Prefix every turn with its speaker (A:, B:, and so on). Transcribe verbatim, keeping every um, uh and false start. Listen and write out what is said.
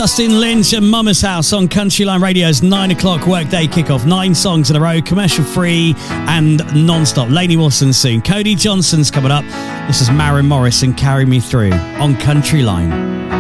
A: Dustin Lynch and Mama's House on Country Line Radio's nine o'clock workday kickoff. Nine songs in a row, commercial free and non-stop. Lainey Wilson soon. Cody Johnson's coming up. This is Maren Morris and Carry Me Through on Country Line.